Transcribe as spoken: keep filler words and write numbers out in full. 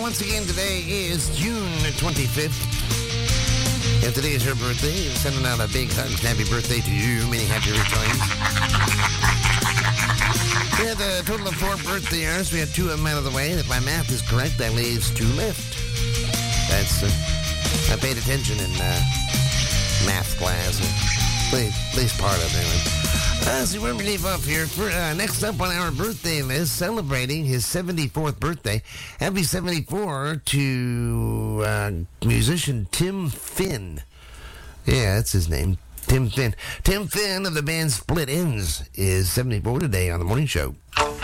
once again, today is June twenty-fifth. And today is her birthday. Sending out a big hug and happy birthday to you. Many happy returns. We had a total of four birthday-ers. We had two of them out of the way. If my math is correct, that leaves two left. That's, uh, I paid attention in uh, math class. At least, at least part of it, anyway. Uh, so where we leave off here, for, uh, next up on our birthday list, celebrating his seventy-fourth birthday. Happy seventy-four to uh, musician Tim Finn. Yeah, that's his name, Tim Finn. Tim Finn of the band Split Enz is seventy-four today on the morning show.